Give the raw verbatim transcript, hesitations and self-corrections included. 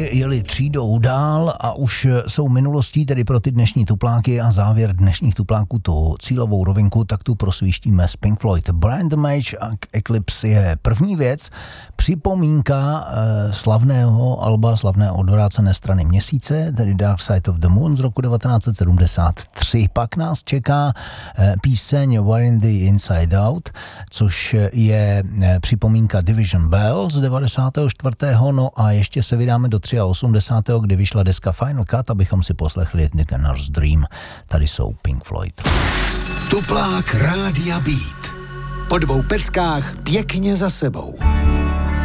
Floydy jeli třídou dál a už jsou minulostí, tedy pro ty dnešní tupláky a závěr dnešních tupláků tu cílovou rovinku, tak tu prosvíštíme z Pink Floyd. Brian the Mage a Eclipse je první věc, připomínka eh, slavného alba, slavné odvrácené strany měsíce, tedy Dark Side of the Moon z roku devatenáct set sedmdesát tři. Pak nás čeká eh, píseň Wearing the Inside Out, což je eh, připomínka Division Bell z devadesátého čtvrtého. No a ještě se vydáme do osmdesátého třetího, kdy vyšla deska Final Cut, abychom si poslechli The Gunner's Dream. Tady jsou Pink Floyd. Tuplák Rádia Beat. Po dvou peskách pěkně za sebou.